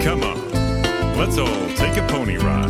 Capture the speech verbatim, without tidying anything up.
Come on, let's all take a pony ride.